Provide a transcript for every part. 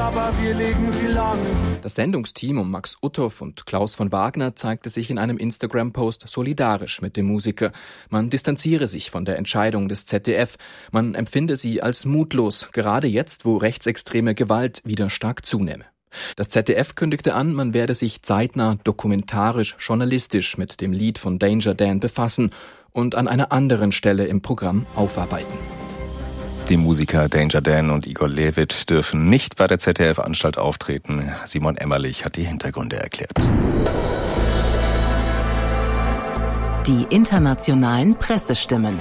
aber wir legen sie lang. Das Sendungsteam um Max Uthoff und Klaus von Wagner zeigte sich in einem Instagram-Post solidarisch mit dem Musiker. Man distanziere sich von der Entscheidung des ZDF. Man empfinde sie als mutlos, gerade jetzt, wo rechtsextreme Gewalt wieder stark zunehme. Das ZDF kündigte an, man werde sich zeitnah dokumentarisch, journalistisch mit dem Lied von Danger Dan befassen und an einer anderen Stelle im Programm aufarbeiten. Die Musiker Danger Dan und Igor Levit dürfen nicht bei der ZDF-Anstalt auftreten. Simon Emmerlich hat die Hintergründe erklärt. Die internationalen Pressestimmen.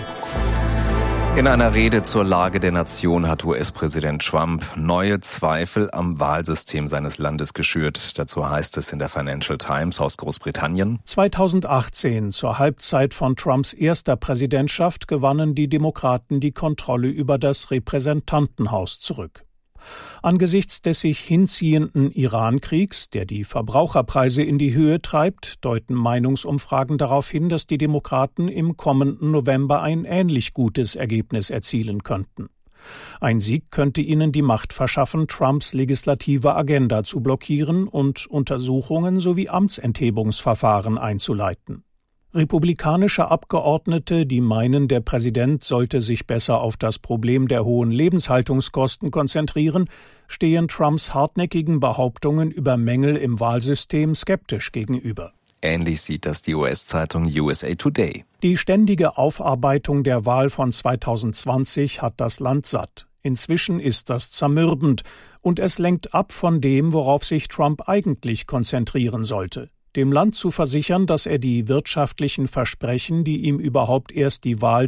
In einer Rede zur Lage der Nation hat US-Präsident Trump neue Zweifel am Wahlsystem seines Landes geschürt. Dazu heißt es in der Financial Times aus Großbritannien: 2018, zur Halbzeit von Trumps erster Präsidentschaft, gewannen die Demokraten die Kontrolle über das Repräsentantenhaus zurück. Angesichts des sich hinziehenden Iran-Kriegs, der die Verbraucherpreise in die Höhe treibt, deuten Meinungsumfragen darauf hin, dass die Demokraten im kommenden November ein ähnlich gutes Ergebnis erzielen könnten. Ein Sieg könnte ihnen die Macht verschaffen, Trumps legislative Agenda zu blockieren und Untersuchungen sowie Amtsenthebungsverfahren einzuleiten. Republikanische Abgeordnete, die meinen, der Präsident sollte sich besser auf das Problem der hohen Lebenshaltungskosten konzentrieren, stehen Trumps hartnäckigen Behauptungen über Mängel im Wahlsystem skeptisch gegenüber. Ähnlich sieht das die US-Zeitung USA Today. Die ständige Aufarbeitung der Wahl von 2020 hat das Land satt. Inzwischen ist das zermürbend und es lenkt ab von dem, worauf sich Trump eigentlich konzentrieren sollte: dem Land zu versichern, dass er die wirtschaftlichen Versprechen, die ihm überhaupt erst die Wahl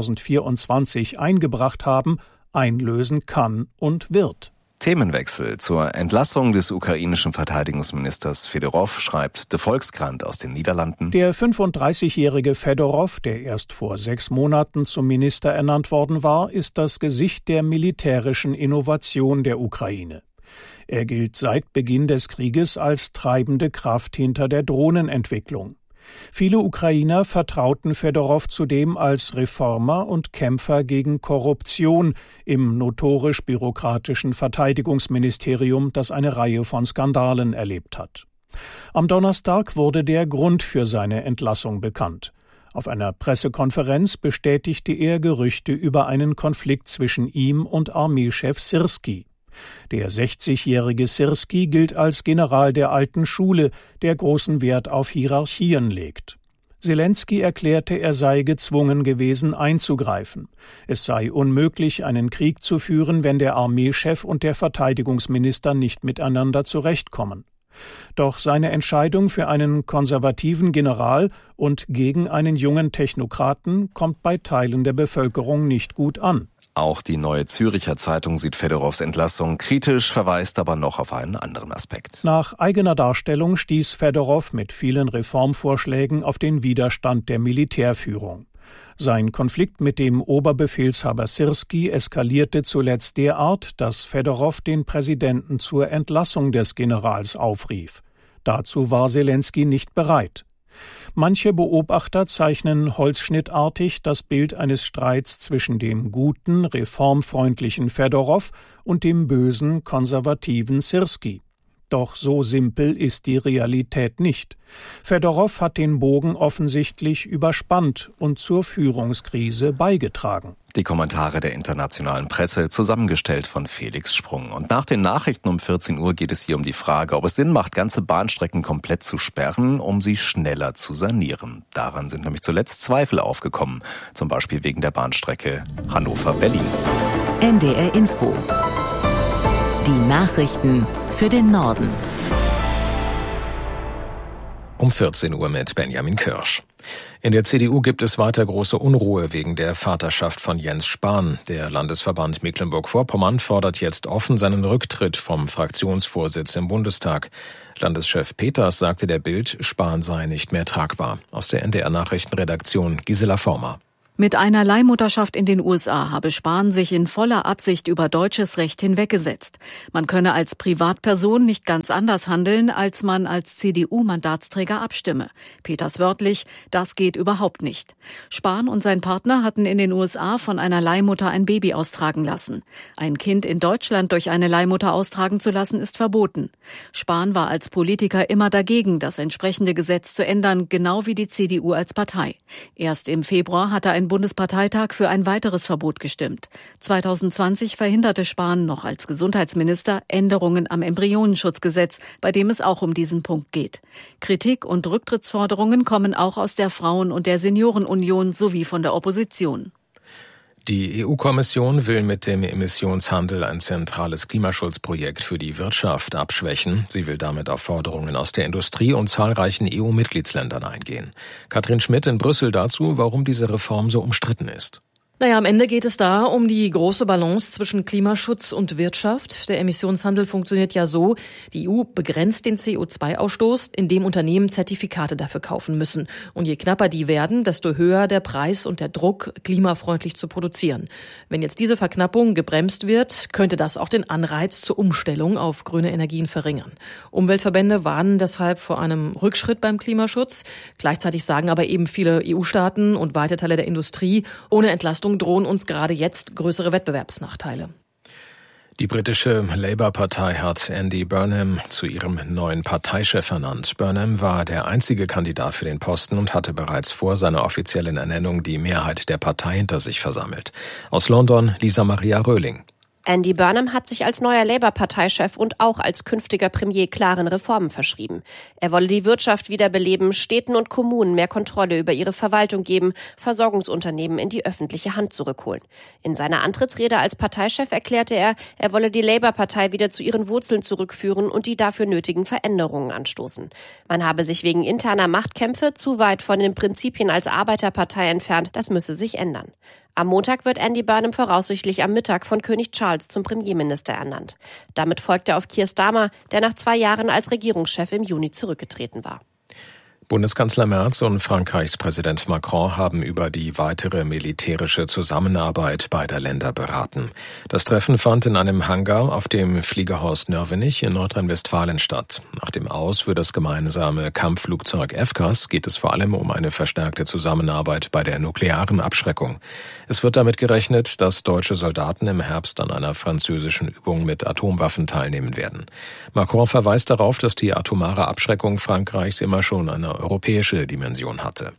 2024 eingebracht haben, einlösen kann und wird. Themenwechsel. Zur Entlassung des ukrainischen Verteidigungsministers Fedorow schreibt The Volkskrant aus den Niederlanden: Der 35-jährige Fedorow, der erst vor 6 Monaten zum Minister ernannt worden war, ist das Gesicht der militärischen Innovation der Ukraine. Er gilt seit Beginn des Krieges als treibende Kraft hinter der Drohnenentwicklung. Viele Ukrainer vertrauten Fedorow zudem als Reformer und Kämpfer gegen Korruption im notorisch bürokratischen Verteidigungsministerium, das eine Reihe von Skandalen erlebt hat. Am Donnerstag wurde der Grund für seine Entlassung bekannt. Auf einer Pressekonferenz bestätigte er Gerüchte über einen Konflikt zwischen ihm und Armeechef Syrski. Der 60-jährige Syrski gilt als General der alten Schule, der großen Wert auf Hierarchien legt. Selenskyj erklärte, er sei gezwungen gewesen, einzugreifen. Es sei unmöglich, einen Krieg zu führen, wenn der Armeechef und der Verteidigungsminister nicht miteinander zurechtkommen. Doch seine Entscheidung für einen konservativen General und gegen einen jungen Technokraten kommt bei Teilen der Bevölkerung nicht gut an. Auch die Neue Züricher Zeitung sieht Fedorows Entlassung kritisch, verweist aber noch auf einen anderen Aspekt. Nach eigener Darstellung stieß Fedorow mit vielen Reformvorschlägen auf den Widerstand der Militärführung. Sein Konflikt mit dem Oberbefehlshaber Syrski eskalierte zuletzt derart, dass Fedorow den Präsidenten zur Entlassung des Generals aufrief. Dazu war Selenskyj nicht bereit. Manche Beobachter zeichnen holzschnittartig das Bild eines Streits zwischen dem guten, reformfreundlichen Fedorow und dem bösen, konservativen Syrski. Doch so simpel ist die Realität nicht. Fedorow hat den Bogen offensichtlich überspannt und zur Führungskrise beigetragen. Die Kommentare der internationalen Presse, zusammengestellt von Felix Sprung. Und nach den Nachrichten um 14 Uhr geht es hier um die Frage, ob es Sinn macht, ganze Bahnstrecken komplett zu sperren, um sie schneller zu sanieren. Daran sind nämlich zuletzt Zweifel aufgekommen, zum Beispiel wegen der Bahnstrecke Hannover-Berlin. NDR Info. Die Nachrichten für den Norden. Um 14 Uhr mit Benjamin Kirsch. In der CDU gibt es weiter große Unruhe wegen der Vaterschaft von Jens Spahn. Der Landesverband Mecklenburg-Vorpommern fordert jetzt offen seinen Rücktritt vom Fraktionsvorsitz im Bundestag. Landeschef Peters sagte der Bild, Spahn sei nicht mehr tragbar. Aus der NDR-Nachrichtenredaktion Gisela Former. Mit einer Leihmutterschaft in den USA habe Spahn sich in voller Absicht über deutsches Recht hinweggesetzt. Man könne als Privatperson nicht ganz anders handeln, als man als CDU-Mandatsträger abstimme. Peters wörtlich, das geht überhaupt nicht. Spahn und sein Partner hatten in den USA von einer Leihmutter ein Baby austragen lassen. Ein Kind in Deutschland durch eine Leihmutter austragen zu lassen, ist verboten. Spahn war als Politiker immer dagegen, das entsprechende Gesetz zu ändern, genau wie die CDU als Partei. Erst im Februar hatte ein Bundesparteitag für ein weiteres Verbot gestimmt. 2020 verhinderte Spahn noch als Gesundheitsminister Änderungen am Embryonenschutzgesetz, bei dem es auch um diesen Punkt geht. Kritik und Rücktrittsforderungen kommen auch aus der Frauen- und der Seniorenunion sowie von der Opposition. Die EU-Kommission will mit dem Emissionshandel ein zentrales Klimaschutzprojekt für die Wirtschaft abschwächen. Sie will damit auf Forderungen aus der Industrie und zahlreichen EU-Mitgliedsländern eingehen. Katrin Schmidt in Brüssel dazu, warum diese Reform so umstritten ist. Am Ende geht es da um die große Balance zwischen Klimaschutz und Wirtschaft. Der Emissionshandel funktioniert ja so, die EU begrenzt den CO2-Ausstoß, indem Unternehmen Zertifikate dafür kaufen müssen. Und je knapper die werden, desto höher der Preis und der Druck, klimafreundlich zu produzieren. Wenn jetzt diese Verknappung gebremst wird, könnte das auch den Anreiz zur Umstellung auf grüne Energien verringern. Umweltverbände warnen deshalb vor einem Rückschritt beim Klimaschutz. Gleichzeitig sagen aber eben viele EU-Staaten und weite Teile der Industrie, ohne Entlastung drohen uns gerade jetzt größere Wettbewerbsnachteile. Die britische Labour-Partei hat Andy Burnham zu ihrem neuen Parteichef ernannt. Burnham war der einzige Kandidat für den Posten und hatte bereits vor seiner offiziellen Ernennung die Mehrheit der Partei hinter sich versammelt. Aus London Lisa Maria Röhling. Andy Burnham hat sich als neuer Labour-Parteichef und auch als künftiger Premier klaren Reformen verschrieben. Er wolle die Wirtschaft wiederbeleben, Städten und Kommunen mehr Kontrolle über ihre Verwaltung geben, Versorgungsunternehmen in die öffentliche Hand zurückholen. In seiner Antrittsrede als Parteichef erklärte er, er wolle die Labour-Partei wieder zu ihren Wurzeln zurückführen und die dafür nötigen Veränderungen anstoßen. Man habe sich wegen interner Machtkämpfe zu weit von den Prinzipien als Arbeiterpartei entfernt, das müsse sich ändern. Am Montag wird Andy Burnham voraussichtlich am Mittag von König Charles zum Premierminister ernannt. Damit folgt er auf Keir Starmer, der nach 2 Jahren als Regierungschef im Juni zurückgetreten war. Bundeskanzler Merz und Frankreichs Präsident Macron haben über die weitere militärische Zusammenarbeit beider Länder beraten. Das Treffen fand in einem Hangar auf dem Fliegerhorst Nörvenich in Nordrhein-Westfalen statt. Nach dem Aus für das gemeinsame Kampfflugzeug FCAS geht es vor allem um eine verstärkte Zusammenarbeit bei der nuklearen Abschreckung. Es wird damit gerechnet, dass deutsche Soldaten im Herbst an einer französischen Übung mit Atomwaffen teilnehmen werden. Macron verweist darauf, dass die atomare Abschreckung Frankreichs immer schon eine europäische Dimension hatte.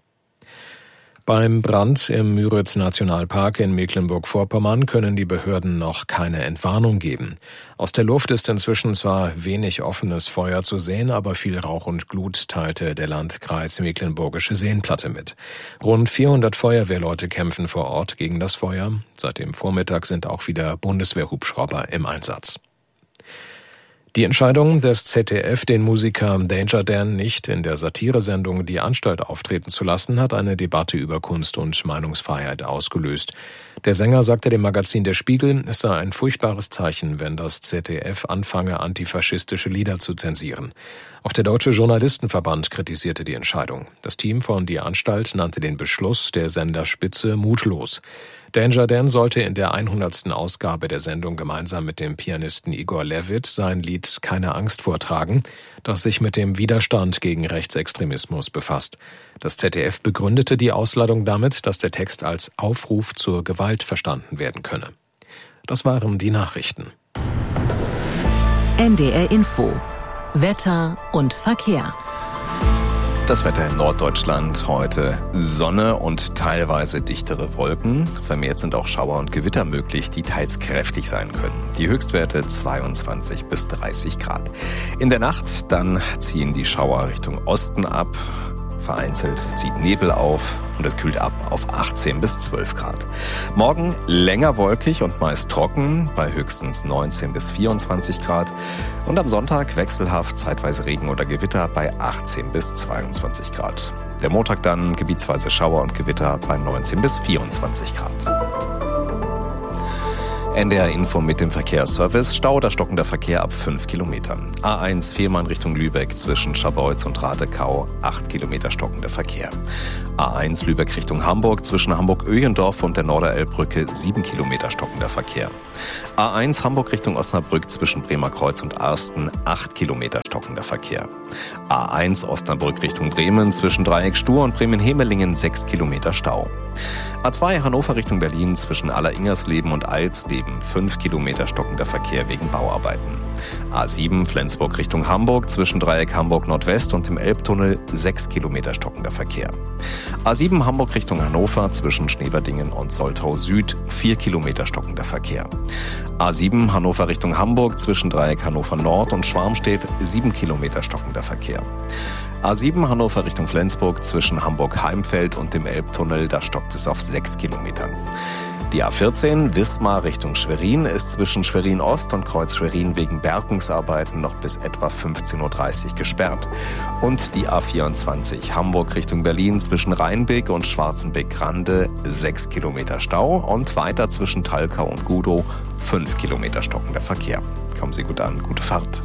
Beim Brand im Müritz-Nationalpark in Mecklenburg-Vorpommern können die Behörden noch keine Entwarnung geben. Aus der Luft ist inzwischen zwar wenig offenes Feuer zu sehen, aber viel Rauch und Glut teilte der Landkreis Mecklenburgische Seenplatte mit. Rund 400 Feuerwehrleute kämpfen vor Ort gegen das Feuer. Seit dem Vormittag sind auch wieder Bundeswehrhubschrauber im Einsatz. Die Entscheidung des ZDF, den Musiker Danger Dan nicht in der Satiresendung Die Anstalt auftreten zu lassen, hat eine Debatte über Kunst und Meinungsfreiheit ausgelöst. Der Sänger sagte dem Magazin Der Spiegel, es sei ein furchtbares Zeichen, wenn das ZDF anfange, antifaschistische Lieder zu zensieren. Auch der Deutsche Journalistenverband kritisierte die Entscheidung. Das Team von Die Anstalt nannte den Beschluss der Senderspitze mutlos. Danger Dan sollte in der 100. Ausgabe der Sendung gemeinsam mit dem Pianisten Igor Levit sein Lied Keine Angst vortragen, das sich mit dem Widerstand gegen Rechtsextremismus befasst. Das ZDF begründete die Ausladung damit, dass der Text als Aufruf zur Gewalt verstanden werden könne. Das waren die Nachrichten. NDR Info. Wetter und Verkehr. Das Wetter in Norddeutschland heute Sonne und teilweise dichtere Wolken. Vermehrt sind auch Schauer und Gewitter möglich, die teils kräftig sein können. Die Höchstwerte 22 bis 30 Grad. In der Nacht dann ziehen die Schauer Richtung Osten ab. Vereinzelt zieht Nebel auf und es kühlt ab auf 18 bis 12 Grad. Morgen länger wolkig und meist trocken bei höchstens 19 bis 24 Grad. Und am Sonntag wechselhaft, zeitweise Regen oder Gewitter bei 18 bis 22 Grad. Der Montag dann gebietsweise Schauer und Gewitter bei 19 bis 24 Grad. NDR Info mit dem Verkehrsservice. Stau oder stockender Verkehr ab 5 Kilometern. A1 Fehmarn Richtung Lübeck zwischen Scharbeutz und Ratekau 8 Kilometer stockender Verkehr. A1 Lübeck Richtung Hamburg zwischen Hamburg-Öhendorf und der Norderelbbrücke 7 Kilometer stockender Verkehr. A1 Hamburg Richtung Osnabrück zwischen Bremerkreuz und Arsten 8 Kilometer stockender Verkehr. A1 Osnabrück Richtung Bremen zwischen Dreieck Stur und Bremen-Hemelingen 6 Kilometer Stau. A2 Hannover Richtung Berlin zwischen Alleringersleben und Eilsleben 5 Kilometer stockender Verkehr wegen Bauarbeiten. A7 Flensburg Richtung Hamburg zwischen Dreieck Hamburg Nordwest und dem Elbtunnel 6 Kilometer stockender Verkehr. A7 Hamburg Richtung Hannover zwischen Schneverdingen und Soltau Süd 4 Kilometer stockender Verkehr. A7 Hannover Richtung Hamburg zwischen Dreieck Hannover Nord und Schwarmstedt 7 Kilometer stockender Verkehr. A7 Hannover Richtung Flensburg zwischen Hamburg-Heimfeld und dem Elbtunnel, da stockt es auf 6 Kilometern. Die A14 Wismar Richtung Schwerin ist zwischen Schwerin Ost und Kreuz Schwerin wegen Bergungsarbeiten noch bis etwa 15.30 Uhr gesperrt. Und die A24 Hamburg Richtung Berlin zwischen Rheinbeck und Schwarzenbeck-Grande 6 Kilometer Stau und weiter zwischen Talkau und Gudow 5 Kilometer stockender Verkehr. Kommen Sie gut an, gute Fahrt.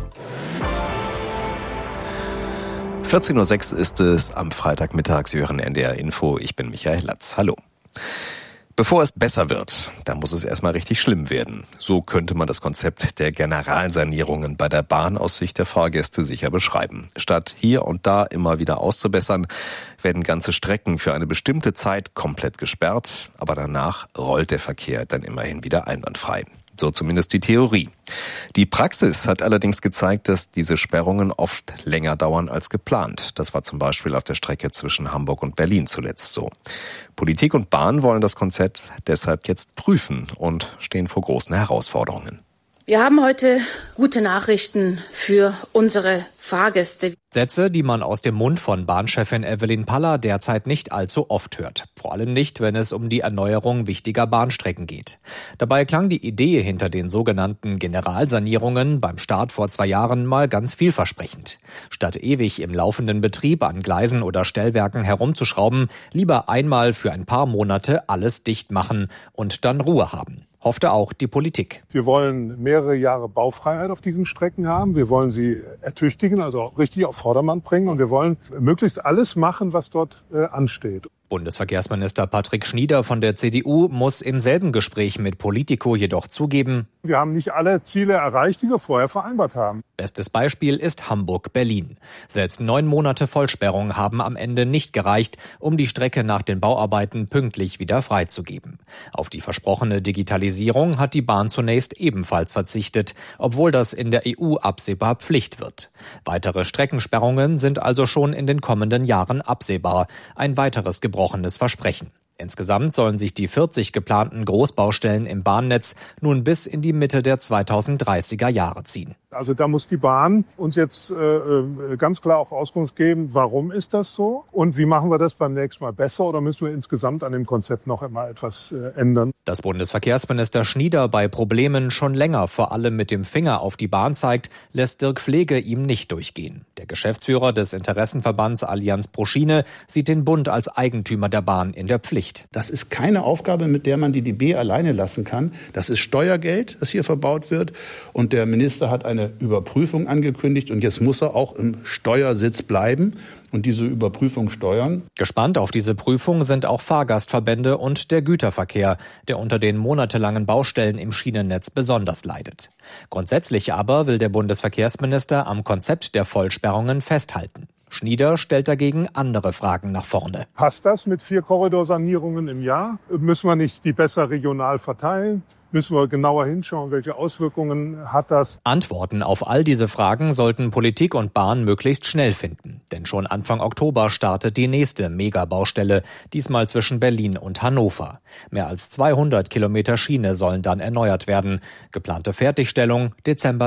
14.06 Uhr ist es am Freitagmittag. Sie hören NDR Info. Ich bin Michael Latz. Hallo. Bevor es besser wird, da muss es erstmal richtig schlimm werden. So könnte man das Konzept der Generalsanierungen bei der Bahn aus Sicht der Fahrgäste sicher beschreiben. Statt hier und da immer wieder auszubessern, werden ganze Strecken für eine bestimmte Zeit komplett gesperrt, aber danach rollt der Verkehr dann immerhin wieder einwandfrei. So zumindest die Theorie. Die Praxis hat allerdings gezeigt, dass diese Sperrungen oft länger dauern als geplant. Das war zum Beispiel auf der Strecke zwischen Hamburg und Berlin zuletzt so. Politik und Bahn wollen das Konzept deshalb jetzt prüfen und stehen vor großen Herausforderungen. Wir haben heute gute Nachrichten für unsere Fahrgäste. Sätze, die man aus dem Mund von Bahnchefin Evelyn Paller derzeit nicht allzu oft hört. Vor allem nicht, wenn es um die Erneuerung wichtiger Bahnstrecken geht. Dabei klang die Idee hinter den sogenannten Generalsanierungen beim Start vor 2 Jahren mal ganz vielversprechend. Statt ewig im laufenden Betrieb an Gleisen oder Stellwerken herumzuschrauben, lieber einmal für ein paar Monate alles dicht machen und dann Ruhe haben. Hoffte auch die Politik. Wir wollen mehrere Jahre Baufreiheit auf diesen Strecken haben. Wir wollen sie ertüchtigen, also richtig auf Vordermann bringen. Und wir wollen möglichst alles machen, was dort ansteht. Bundesverkehrsminister Patrick Schnieder von der CDU muss im selben Gespräch mit Politico jedoch zugeben: Wir haben nicht alle Ziele erreicht, die wir vorher vereinbart haben. Bestes Beispiel ist Hamburg-Berlin. Selbst 9 Monate Vollsperrung haben am Ende nicht gereicht, um die Strecke nach den Bauarbeiten pünktlich wieder freizugeben. Auf die versprochene Digitalisierung hat die Bahn zunächst ebenfalls verzichtet, obwohl das in der EU absehbar Pflicht wird. Weitere Streckensperrungen sind also schon in den kommenden Jahren absehbar. Ein weiteres gebrochenes Versprechen. Insgesamt sollen sich die 40 geplanten Großbaustellen im Bahnnetz nun bis in die Mitte der 2030er Jahre ziehen. Also da muss die Bahn uns jetzt ganz klar auch Auskunft geben, warum ist das so und wie machen wir das beim nächsten Mal besser oder müssen wir insgesamt an dem Konzept noch einmal etwas ändern. Dass Bundesverkehrsminister Schnieder bei Problemen schon länger vor allem mit dem Finger auf die Bahn zeigt, lässt Dirk Pflege ihm nicht durchgehen. Der Geschäftsführer des Interessenverbands Allianz pro Schiene sieht den Bund als Eigentümer der Bahn in der Pflicht. Das ist keine Aufgabe, mit der man die DB alleine lassen kann. Das ist Steuergeld, das hier verbaut wird. Und der Minister hat eine Überprüfung angekündigt. Und jetzt muss er auch im Steuersitz bleiben und diese Überprüfung steuern. Gespannt auf diese Prüfung sind auch Fahrgastverbände und der Güterverkehr, der unter den monatelangen Baustellen im Schienennetz besonders leidet. Grundsätzlich aber will der Bundesverkehrsminister am Konzept der Vollsperrungen festhalten. Schnieder stellt dagegen andere Fragen nach vorne. Passt das mit 4 Korridorsanierungen im Jahr? Müssen wir nicht die besser regional verteilen? Müssen wir genauer hinschauen, welche Auswirkungen hat das? Antworten auf all diese Fragen sollten Politik und Bahn möglichst schnell finden. Denn schon Anfang Oktober startet die nächste Megabaustelle, diesmal zwischen Berlin und Hannover. Mehr als 200 Kilometer Schiene sollen dann erneuert werden. Geplante Fertigstellung Dezember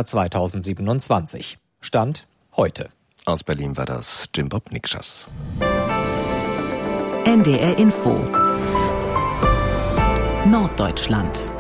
2027. Stand heute. Aus Berlin war das Jim Bob Nikschas. NDR Info Norddeutschland.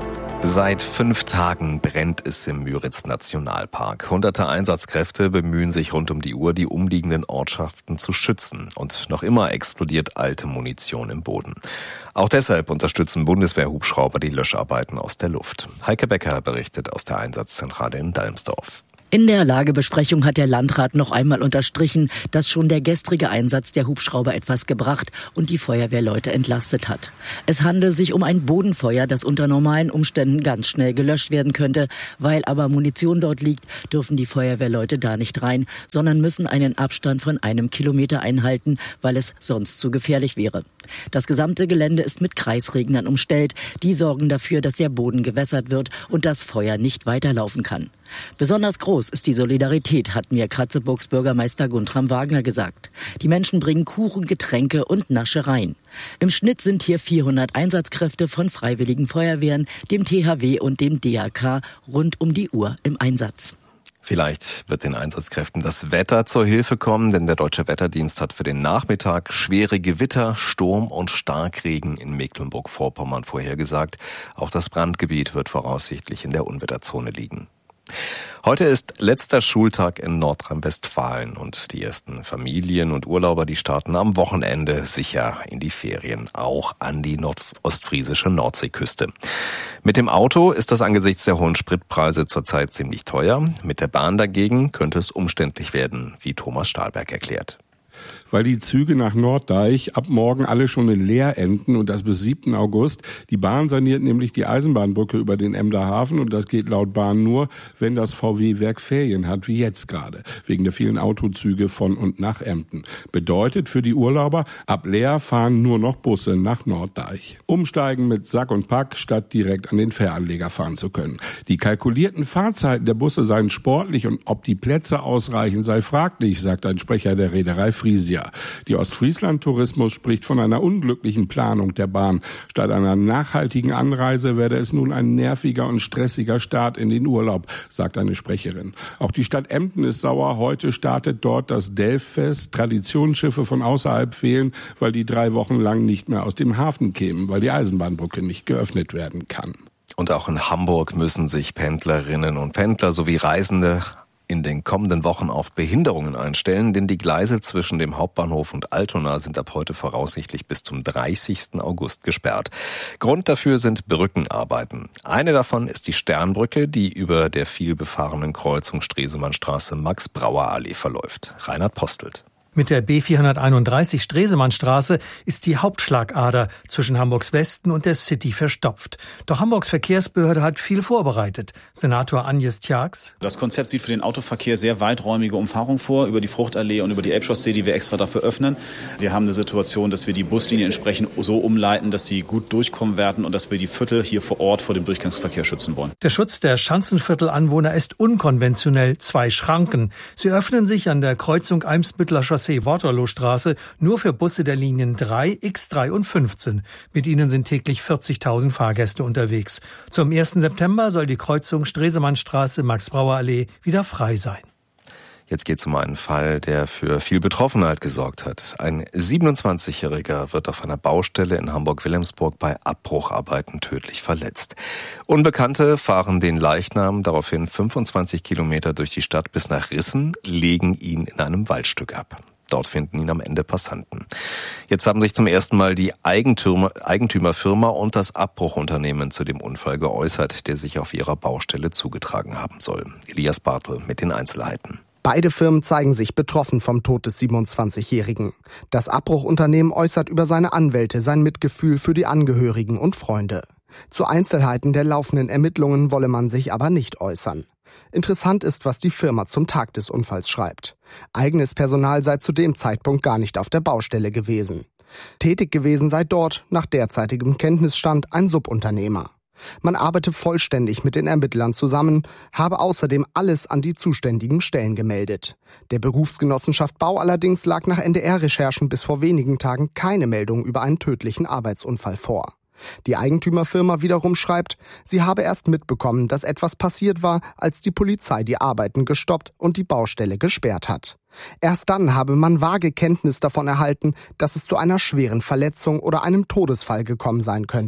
Seit 5 Tagen brennt es im Müritz-Nationalpark. Hunderte Einsatzkräfte bemühen sich rund um die Uhr, die umliegenden Ortschaften zu schützen. Und noch immer explodiert alte Munition im Boden. Auch deshalb unterstützen Bundeswehr-Hubschrauber die Löscharbeiten aus der Luft. Heike Becker berichtet aus der Einsatzzentrale in Dalmsdorf. In der Lagebesprechung hat der Landrat noch einmal unterstrichen, dass schon der gestrige Einsatz der Hubschrauber etwas gebracht und die Feuerwehrleute entlastet hat. Es handelt sich um ein Bodenfeuer, das unter normalen Umständen ganz schnell gelöscht werden könnte. Weil aber Munition dort liegt, dürfen die Feuerwehrleute da nicht rein, sondern müssen einen Abstand von 1 Kilometer einhalten, weil es sonst zu gefährlich wäre. Das gesamte Gelände ist mit Kreisregnern umstellt. Die sorgen dafür, dass der Boden gewässert wird und das Feuer nicht weiterlaufen kann. Besonders groß ist die Solidarität, hat mir Kratzeburgs Bürgermeister Guntram Wagner gesagt. Die Menschen bringen Kuchen, Getränke und Naschereien. Im Schnitt sind hier 400 Einsatzkräfte von Freiwilligen Feuerwehren, dem THW und dem DRK rund um die Uhr im Einsatz. Vielleicht wird den Einsatzkräften das Wetter zur Hilfe kommen, denn der Deutsche Wetterdienst hat für den Nachmittag schwere Gewitter, Sturm und Starkregen in Mecklenburg-Vorpommern vorhergesagt. Auch das Brandgebiet wird voraussichtlich in der Unwetterzone liegen. Heute ist letzter Schultag in Nordrhein-Westfalen und die ersten Familien und Urlauber, die starten am Wochenende sicher in die Ferien, auch an die nordostfriesische Nordseeküste. Mit dem Auto ist das angesichts der hohen Spritpreise zurzeit ziemlich teuer. Mit der Bahn dagegen könnte es umständlich werden, wie Thomas Stahlberg erklärt. Weil die Züge nach Norddeich ab morgen alle schon in Leer enden und das bis 7. August. Die Bahn saniert nämlich die Eisenbahnbrücke über den Emder Hafen und das geht laut Bahn nur, wenn das VW-Werk Ferien hat, wie jetzt gerade, wegen der vielen Autozüge von und nach Emden. Bedeutet für die Urlauber, ab Leer fahren nur noch Busse nach Norddeich. Umsteigen mit Sack und Pack, statt direkt an den Fähranleger fahren zu können. Die kalkulierten Fahrzeiten der Busse seien sportlich und ob die Plätze ausreichen, sei fraglich, sagt ein Sprecher der Reederei Frisia. Die Ostfriesland-Tourismus spricht von einer unglücklichen Planung der Bahn. Statt einer nachhaltigen Anreise werde es nun ein nerviger und stressiger Start in den Urlaub, sagt eine Sprecherin. Auch die Stadt Emden ist sauer. Heute startet dort das Delffest. Traditionsschiffe von außerhalb fehlen, weil die 3 Wochen lang nicht mehr aus dem Hafen kämen, weil die Eisenbahnbrücke nicht geöffnet werden kann. Und auch in Hamburg müssen sich Pendlerinnen und Pendler sowie Reisende in den kommenden Wochen auf Behinderungen einstellen, denn die Gleise zwischen dem Hauptbahnhof und Altona sind ab heute voraussichtlich bis zum 30. August gesperrt. Grund dafür sind Brückenarbeiten. Eine davon ist die Sternbrücke, die über der vielbefahrenen Kreuzung Stresemannstraße-Max-Brauer-Allee verläuft. Reinhard Postelt. Mit der B431 Stresemannstraße ist die Hauptschlagader zwischen Hamburgs Westen und der City verstopft. Doch Hamburgs Verkehrsbehörde hat viel vorbereitet. Senator Agnes Tjax. Das Konzept sieht für den Autoverkehr sehr weiträumige Umfahrung vor, über die Fruchtallee und über die Elbchaussee, die wir extra dafür öffnen. Wir haben eine Situation, dass wir die Buslinien entsprechend so umleiten, dass sie gut durchkommen werden und dass wir die Viertel hier vor Ort vor dem Durchgangsverkehr schützen wollen. Der Schutz der Schanzenviertelanwohner ist unkonventionell. 2 Schranken. Sie öffnen sich an der Kreuzung Eimsbütteler Chaussee-Waterloostraße nur für Busse der Linien 3, X3 und 15. Mit ihnen sind täglich 40.000 Fahrgäste unterwegs. Zum 1. September soll die Kreuzung Stresemannstraße-Max-Brauer-Allee wieder frei sein. Jetzt geht es um einen Fall, der für viel Betroffenheit gesorgt hat. Ein 27-Jähriger wird auf einer Baustelle in Hamburg-Wilhelmsburg bei Abbrucharbeiten tödlich verletzt. Unbekannte fahren den Leichnam daraufhin 25 Kilometer durch die Stadt bis nach Rissen, legen ihn in einem Waldstück ab. Dort finden ihn am Ende Passanten. Jetzt haben sich zum ersten Mal die Eigentümerfirma und das Abbruchunternehmen zu dem Unfall geäußert, der sich auf ihrer Baustelle zugetragen haben soll. Elias Bartel mit den Einzelheiten. Beide Firmen zeigen sich betroffen vom Tod des 27-Jährigen. Das Abbruchunternehmen äußert über seine Anwälte sein Mitgefühl für die Angehörigen und Freunde. Zu Einzelheiten der laufenden Ermittlungen wolle man sich aber nicht äußern. Interessant ist, was die Firma zum Tag des Unfalls schreibt. Eigenes Personal sei zu dem Zeitpunkt gar nicht auf der Baustelle gewesen. Tätig gewesen sei dort, nach derzeitigem Kenntnisstand, ein Subunternehmer. Man arbeite vollständig mit den Ermittlern zusammen, habe außerdem alles an die zuständigen Stellen gemeldet. Der Berufsgenossenschaft Bau allerdings lag nach NDR-Recherchen bis vor wenigen Tagen keine Meldung über einen tödlichen Arbeitsunfall vor. Die Eigentümerfirma wiederum schreibt, sie habe erst mitbekommen, dass etwas passiert war, als die Polizei die Arbeiten gestoppt und die Baustelle gesperrt hat. Erst dann habe man vage Kenntnis davon erhalten, dass es zu einer schweren Verletzung oder einem Todesfall gekommen sein könnte.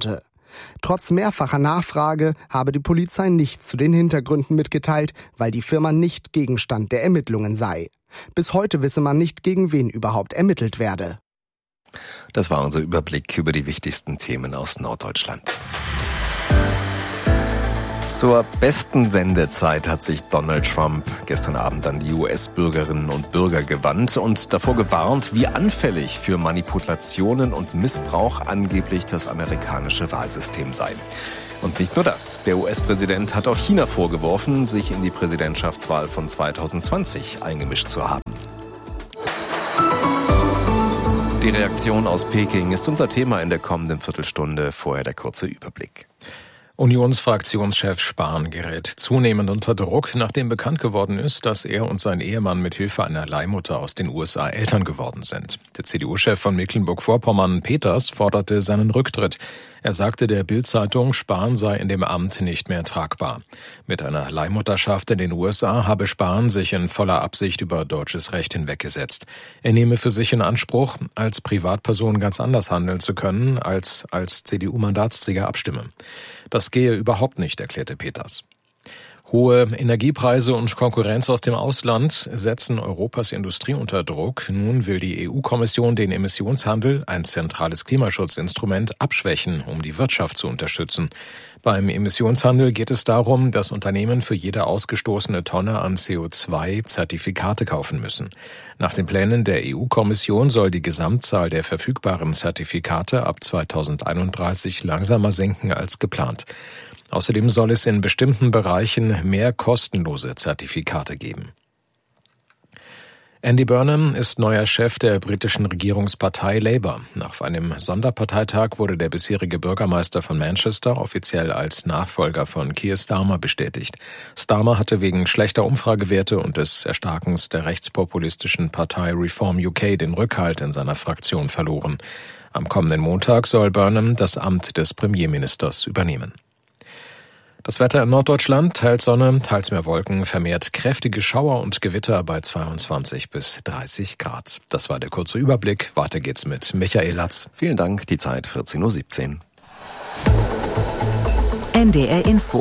Trotz mehrfacher Nachfrage habe die Polizei nichts zu den Hintergründen mitgeteilt, weil die Firma nicht Gegenstand der Ermittlungen sei. Bis heute wisse man nicht, gegen wen überhaupt ermittelt werde. Das war unser Überblick über die wichtigsten Themen aus Norddeutschland. Zur besten Sendezeit hat sich Donald Trump gestern Abend an die US-Bürgerinnen und Bürger gewandt und davor gewarnt, wie anfällig für Manipulationen und Missbrauch angeblich das amerikanische Wahlsystem sei. Und nicht nur das. Der US-Präsident hat auch China vorgeworfen, sich in die Präsidentschaftswahl von 2020 eingemischt zu haben. Die Reaktion aus Peking ist unser Thema in der kommenden Viertelstunde. Vorher der kurze Überblick. Unionsfraktionschef Spahn gerät zunehmend unter Druck, nachdem bekannt geworden ist, dass er und sein Ehemann mit Hilfe einer Leihmutter aus den USA Eltern geworden sind. Der CDU-Chef von Mecklenburg-Vorpommern, Peters, forderte seinen Rücktritt. Er sagte der Bild-Zeitung, Spahn sei in dem Amt nicht mehr tragbar. Mit einer Leihmutterschaft in den USA habe Spahn sich in voller Absicht über deutsches Recht hinweggesetzt. Er nehme für sich in Anspruch, als Privatperson ganz anders handeln zu können, als CDU-Mandatsträger abstimme. Das gehe überhaupt nicht, erklärte Peters. Hohe Energiepreise und Konkurrenz aus dem Ausland setzen Europas Industrie unter Druck. Nun will die EU-Kommission den Emissionshandel, ein zentrales Klimaschutzinstrument, abschwächen, um die Wirtschaft zu unterstützen. Beim Emissionshandel geht es darum, dass Unternehmen für jede ausgestoßene Tonne an CO2 Zertifikate kaufen müssen. Nach den Plänen der EU-Kommission soll die Gesamtzahl der verfügbaren Zertifikate ab 2031 langsamer sinken als geplant. Außerdem soll es in bestimmten Bereichen mehr kostenlose Zertifikate geben. Andy Burnham ist neuer Chef der britischen Regierungspartei Labour. Nach einem Sonderparteitag wurde der bisherige Bürgermeister von Manchester offiziell als Nachfolger von Keir Starmer bestätigt. Starmer hatte wegen schlechter Umfragewerte und des Erstarkens der rechtspopulistischen Partei Reform UK den Rückhalt in seiner Fraktion verloren. Am kommenden Montag soll Burnham das Amt des Premierministers übernehmen. Das Wetter in Norddeutschland, teils Sonne, teils mehr Wolken, vermehrt kräftige Schauer und Gewitter bei 22 bis 30 Grad. Das war der kurze Überblick. Weiter geht's mit Michael Latz. Vielen Dank, die Zeit 14:17 Uhr. NDR Info.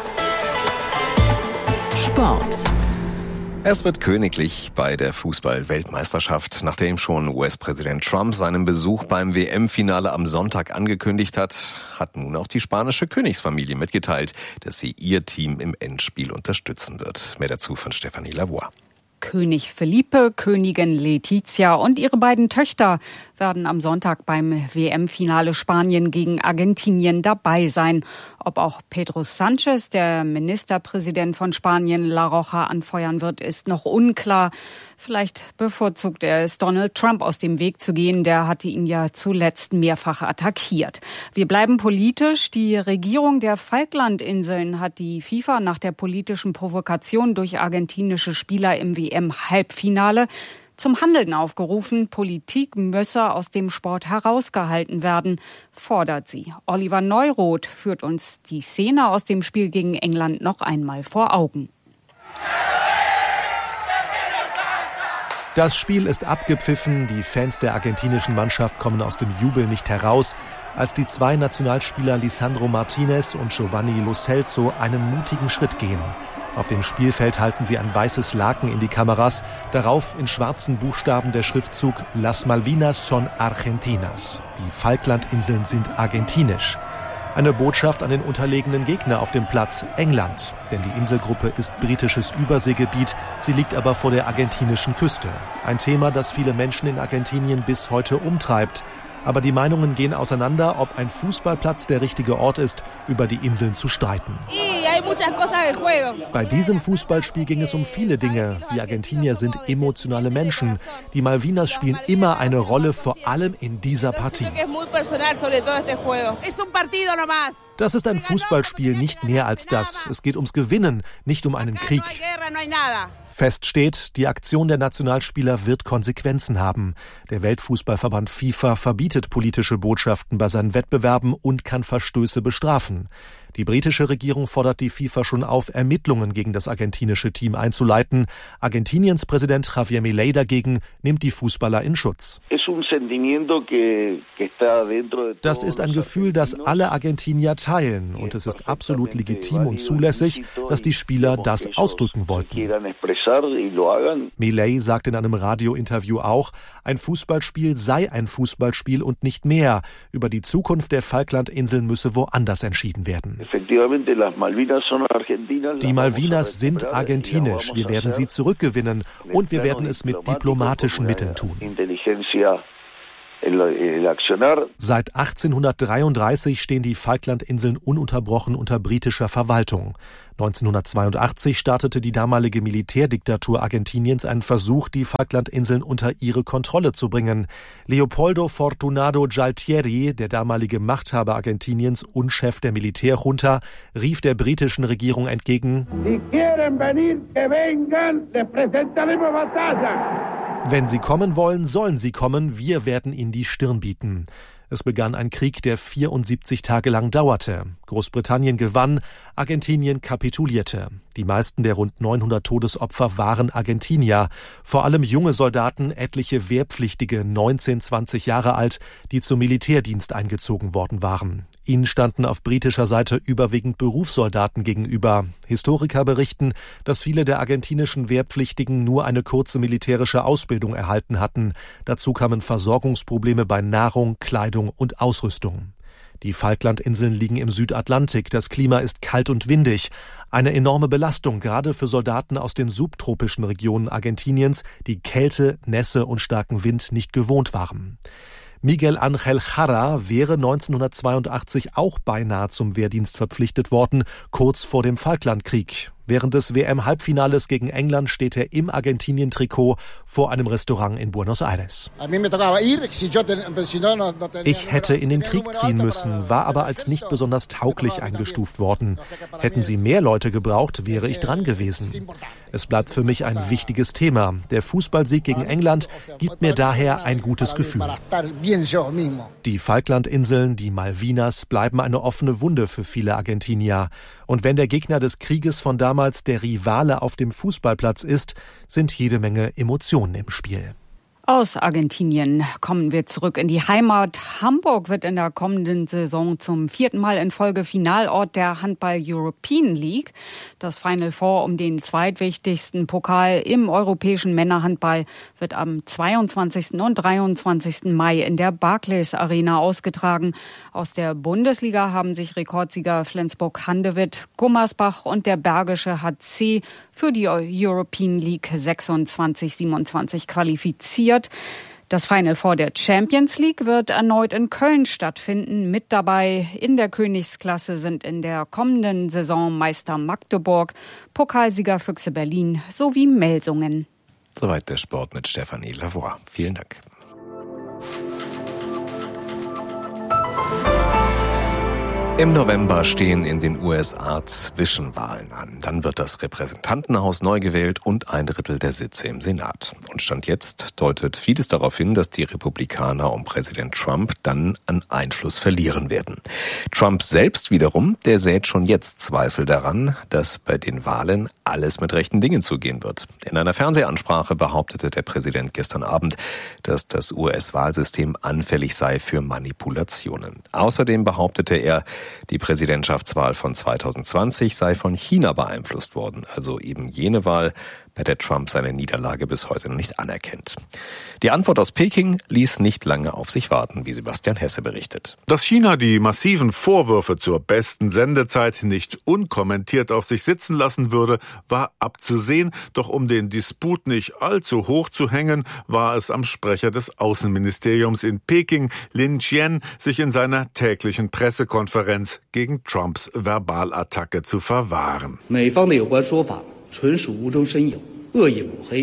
Sport. Es wird königlich bei der Fußball-Weltmeisterschaft. Nachdem schon US-Präsident Trump seinen Besuch beim WM-Finale am Sonntag angekündigt hat, hat nun auch die spanische Königsfamilie mitgeteilt, dass sie ihr Team im Endspiel unterstützen wird. Mehr dazu von Stefanie Lavoie. König Felipe, Königin Letizia und ihre beiden Töchter werden am Sonntag beim WM-Finale Spanien gegen Argentinien dabei sein. Ob auch Pedro Sánchez, der Ministerpräsident von Spanien, La Rioja anfeuern wird, ist noch unklar. Vielleicht bevorzugt er es, Donald Trump aus dem Weg zu gehen. Der hatte ihn ja zuletzt mehrfach attackiert. Wir bleiben politisch. Die Regierung der Falklandinseln hat die FIFA nach der politischen Provokation durch argentinische Spieler im WM-Halbfinale zum Handeln aufgerufen. Politik müsse aus dem Sport herausgehalten werden, fordert sie. Oliver Neuroth führt uns die Szene aus dem Spiel gegen England noch einmal vor Augen. Das Spiel ist abgepfiffen, die Fans der argentinischen Mannschaft kommen aus dem Jubel nicht heraus, als die zwei Nationalspieler Lisandro Martinez und Giovanni Lo Celso einen mutigen Schritt gehen. Auf dem Spielfeld halten sie ein weißes Laken in die Kameras, darauf in schwarzen Buchstaben der Schriftzug Las Malvinas son Argentinas. Die Falklandinseln sind argentinisch. Eine Botschaft an den unterlegenen Gegner auf dem Platz, England. Denn die Inselgruppe ist britisches Überseegebiet, sie liegt aber vor der argentinischen Küste. Ein Thema, das viele Menschen in Argentinien bis heute umtreibt. Aber die Meinungen gehen auseinander, ob ein Fußballplatz der richtige Ort ist, über die Inseln zu streiten. Bei diesem Fußballspiel ging es um viele Dinge. Wir Argentinier sind emotionale Menschen. Die Malvinas spielen immer eine Rolle, vor allem in dieser Partie. Das ist ein Fußballspiel, nicht mehr als das. Es geht ums Gewinnen, nicht um einen Krieg. Fest steht, die Aktion der Nationalspieler wird Konsequenzen haben. Der Weltfußballverband FIFA verbietet politische Botschaften bei seinen Wettbewerben und kann Verstöße bestrafen. Die britische Regierung fordert die FIFA schon auf, Ermittlungen gegen das argentinische Team einzuleiten. Argentiniens Präsident Javier Milei dagegen nimmt die Fußballer in Schutz. Das ist ein Gefühl, das alle Argentinier teilen, und es ist absolut legitim und zulässig, dass die Spieler das ausdrücken wollten. Milei sagt in einem Radiointerview auch, ein Fußballspiel sei ein Fußballspiel und nicht mehr. Über die Zukunft der Falklandinseln müsse woanders entschieden werden. Die Malvinas sind argentinisch. Wir werden sie zurückgewinnen und wir werden es mit diplomatischen Mitteln tun. Seit 1833 stehen die Falklandinseln ununterbrochen unter britischer Verwaltung. 1982 startete die damalige Militärdiktatur Argentiniens einen Versuch, die Falklandinseln unter ihre Kontrolle zu bringen. Leopoldo Fortunado Gualtieri, der damalige Machthaber Argentiniens und Chef der Militärjunta, rief der britischen Regierung entgegen: Wenn Sie kommen wollen, sollen Sie kommen, wir werden Ihnen die Stirn bieten. Es begann ein Krieg, der 74 Tage lang dauerte. Großbritannien gewann, Argentinien kapitulierte. Die meisten der rund 900 Todesopfer waren Argentinier. Vor allem junge Soldaten, etliche Wehrpflichtige, 19, 20 Jahre alt, die zum Militärdienst eingezogen worden waren. Ihnen standen auf britischer Seite überwiegend Berufssoldaten gegenüber. Historiker berichten, dass viele der argentinischen Wehrpflichtigen nur eine kurze militärische Ausbildung erhalten hatten. Dazu kamen Versorgungsprobleme bei Nahrung, Kleidung und Ausrüstung. Die Falklandinseln liegen im Südatlantik. Das Klima ist kalt und windig. Eine enorme Belastung, gerade für Soldaten aus den subtropischen Regionen Argentiniens, die Kälte, Nässe und starken Wind nicht gewohnt waren. Miguel Ángel Jara wäre 1982 auch beinahe zum Wehrdienst verpflichtet worden, kurz vor dem Falklandkrieg. Während des WM-Halbfinales gegen England steht er im Argentinien-Trikot vor einem Restaurant in Buenos Aires. Ich hätte in den Krieg ziehen müssen, war aber als nicht besonders tauglich eingestuft worden. Hätten sie mehr Leute gebraucht, wäre ich dran gewesen. Es bleibt für mich ein wichtiges Thema. Der Fußballsieg gegen England gibt mir daher ein gutes Gefühl. Die Falklandinseln, die Malvinas, bleiben eine offene Wunde für viele Argentinier. Und wenn der Gegner des Krieges von damals der Rivale auf dem Fußballplatz ist, sind jede Menge Emotionen im Spiel. Aus Argentinien kommen wir zurück in die Heimat. Hamburg wird in der kommenden Saison zum 4. Mal in Folge Finalort der Handball-European League. Das Final Four um den zweitwichtigsten Pokal im europäischen Männerhandball wird am 22. und 23. Mai in der Barclays Arena ausgetragen. Aus der Bundesliga haben sich Rekordsieger Flensburg-Handewitt, Gummersbach und der Bergische HC für die European League 26-27 qualifiziert. Das Final Four der Champions League wird erneut in Köln stattfinden. Mit dabei in der Königsklasse sind in der kommenden Saison Meister Magdeburg, Pokalsieger Füchse Berlin sowie Melsungen. Soweit der Sport mit Stefanie Lavoie. Vielen Dank. Im November stehen in den USA Zwischenwahlen an. Dann wird das Repräsentantenhaus neu gewählt und 1/3 der Sitze im Senat. Und Stand jetzt deutet vieles darauf hin, dass die Republikaner um Präsident Trump dann an Einfluss verlieren werden. Trump selbst wiederum, der sät schon jetzt Zweifel daran, dass bei den Wahlen alles mit rechten Dingen zugehen wird. In einer Fernsehansprache behauptete der Präsident gestern Abend, dass das US-Wahlsystem anfällig sei für Manipulationen. Außerdem behauptete er, die Präsidentschaftswahl von 2020 sei von China beeinflusst worden, also eben jene Wahl, bei der Trump seine Niederlage bis heute noch nicht anerkennt. Die Antwort aus Peking ließ nicht lange auf sich warten, wie Sebastian Hesse berichtet. Dass China die massiven Vorwürfe zur besten Sendezeit nicht unkommentiert auf sich sitzen lassen würde, war abzusehen. Doch um den Disput nicht allzu hoch zu hängen, war es am Sprecher des Außenministeriums in Peking, Lin Jian, sich in seiner täglichen Pressekonferenz gegen Trumps Verbalattacke zu verwahren.